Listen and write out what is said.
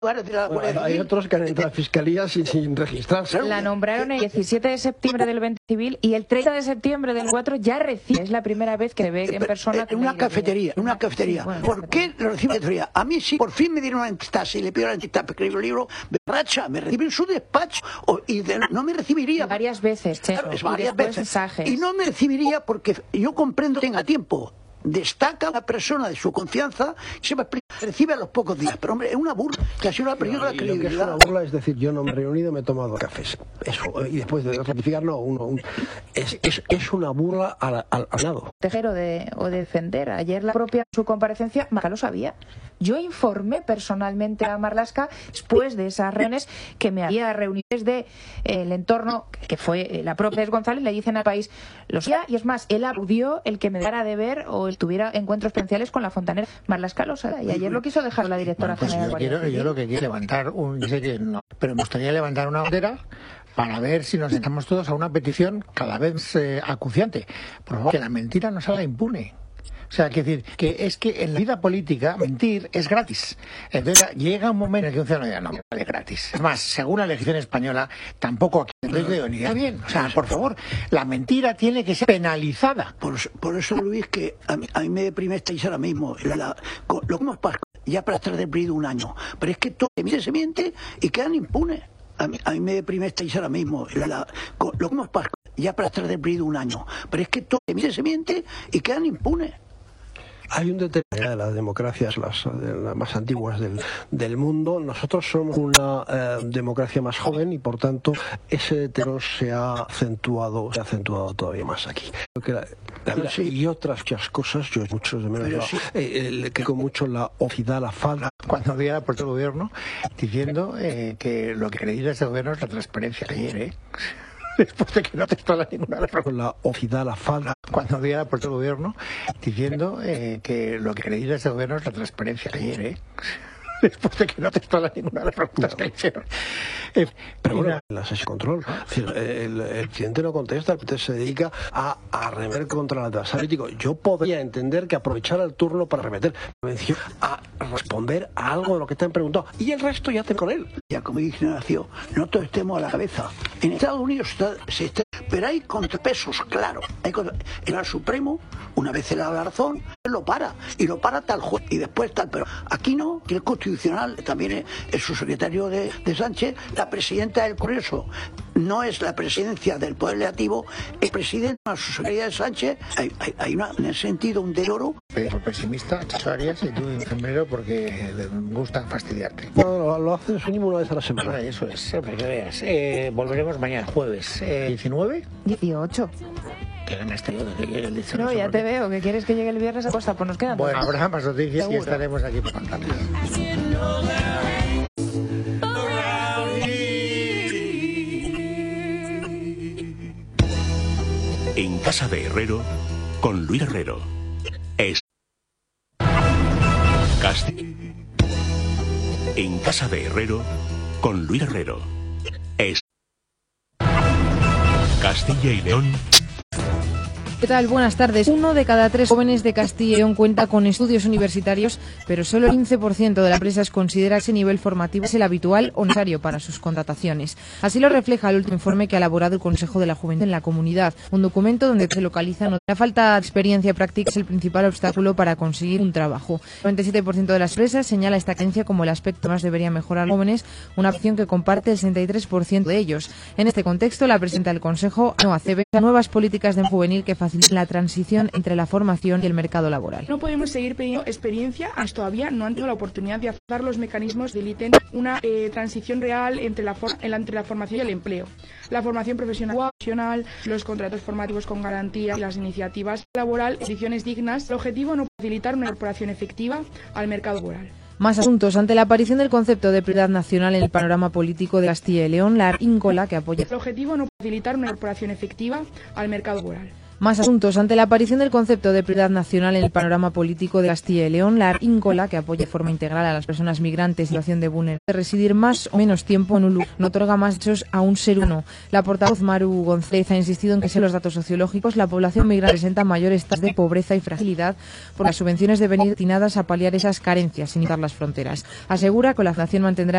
Hay otros que han entrado a fiscalía sin registrarse. La nombraron el 17 de septiembre del 20 civil y el 30 de septiembre del 4 ya recibe. Es la primera vez que se ve en persona. En una cafetería. Bueno, ¿por qué lo recibe en cafetería? A mí sí, por fin me dieron una enquistase y le pido a la enquistase para escribir un libro. Racha, me recibe en su despacho no me recibiría. Varias veces, Claro, varias veces. Mensajes. Y no me recibiría porque yo comprendo que tenga tiempo. Destaca una persona de su confianza y se me recibe a los pocos días. Pero hombre, es una burla que ha sido una periodo de credibilidad. Lo que es una burla es decir, yo en Reino Unido me he tomado cafés. Eso, y después de ratificarlo, es una burla al lado. Proteger o defender. Ayer la propia su comparecencia, Marlaska lo sabía. Yo informé personalmente a Marlaska después de esas reuniones que me había reunido desde el entorno, que fue la propia González, le dicen al país, lo sabía, y es más, él acudió el que me dara de ver o tuviera encuentros presenciales con la fontanera. Marlaska lo sabe, y ayer lo quiso dejar la directora general. Yo lo que quiero levantar yo sé que no, pero me gustaría levantar una bandera para ver si nos sentamos todos a una petición cada vez acuciante. Por favor, que la mentira no salga impune. O sea, que decir, que es que en la vida política mentir es gratis. Entonces llega un momento en el que un ciudadano diga, no, vale gratis. Es más, según la legislación española, tampoco aquí ni está bien. O sea, por favor, la mentira tiene que ser penalizada. Por eso, Luis, que a mí me deprime estáis ahora mismo. Lo que hemos pasado ya para estar deprimido un año. Pero es que todo se miente y quedan impunes. A mí me deprime estáis ahora mismo. Lo que hemos pasado ya para estar deprimido un año. Pero es que todo se miente y quedan impunes. Hay un determinado de las democracias las más antiguas del mundo. Nosotros somos una democracia más joven y por tanto ese deterioro se ha acentuado todavía más aquí. Y otras cosas, yo muchos de menos que con mucho la ocidad, la falta. Cuando había por todo el gobierno diciendo que lo que acredita ese gobierno es la transparencia que ayer, después de que no te instala ninguna con la ocidad, la falta. Cuando había por todo el gobierno diciendo que lo que acredita ese gobierno es la transparencia que ayer, después de que no te instala ninguna de las preguntas que le hicieron. Pero bueno, la sesión de control, el presidente no contesta, el presidente se dedica a arremeter contra el adversario político. Yo podría entender que aprovechara el turno para arremeter, a responder a algo de lo que te han preguntado, y el resto ya te con él. Ya como dice Ignacio, no todos estemos a la cabeza. En Estados Unidos pero hay contrapesos, claro. El Supremo, una vez se le da la razón, lo para, y lo para tal juez, y después tal. Pero aquí no, que el Constitucional también es su secretario de Sánchez, la presidenta del Congreso no es la presidencia del Poder Legislativo, es presidenta de su secretaría de Sánchez. Hay en ese sentido un deterioro. Pesimista, Chacho Arias, y tú enfermero porque me gusta fastidiarte. No, lo haces mínimo una vez a la semana. Eso es, para que veas. Volveremos mañana, jueves. 19. 18. Que ganaste yo, el 18. No, ya te veo, que quieres que llegue el viernes a costa, pues nos quedan. Bueno, habrá más noticias y estaremos aquí para contarles. En casa de Herrero, con Luis Herrero. En casa de Herrero, con Luis Herrero. Castilla y León. ¿Qué tal? Buenas tardes. 1 de cada 3 jóvenes de Castilla y León cuenta con estudios universitarios, pero solo el 15% de las empresas considera ese nivel formativo es el habitual o necesario para sus contrataciones. Así lo refleja el último informe que ha elaborado el Consejo de la Juventud en la comunidad, un documento donde se localiza la falta de experiencia práctica es el principal obstáculo para conseguir un trabajo. El 97% de las empresas señala esta carencia como el aspecto más debería mejorar los jóvenes, una opción que comparte el 63% de ellos. En este contexto, la presidenta del Consejo no hace nuevas políticas de juvenil que faciliten la transición entre la formación y el mercado laboral. No podemos seguir pidiendo experiencia, todavía no han tenido la oportunidad de hacer los mecanismos que faciliten una transición real entre la formación y el empleo. La formación profesional, los contratos formativos con garantía y las iniciativas laborales, condiciones dignas. El objetivo no es facilitar una incorporación efectiva al mercado laboral. Más asuntos. Ante la aparición del concepto de prioridad nacional en el panorama político de Castilla y León, la Íncola, que apoya... El objetivo no es facilitar una incorporación efectiva al mercado laboral. Más asuntos. Ante la aparición del concepto de prioridad nacional en el panorama político de Castilla y León, la Íncola, que apoya de forma integral a las personas migrantes en situación de vulnerabilidad, de residir más o menos tiempo en un lugar, no otorga más derechos a un ser humano. La portavoz Maru González ha insistido en que, según los datos sociológicos, la población migrante presenta mayores tasas de pobreza y fragilidad, porque las subvenciones deben ir destinadas a paliar esas carencias sin importar las fronteras. Asegura que la Fundación mantendrá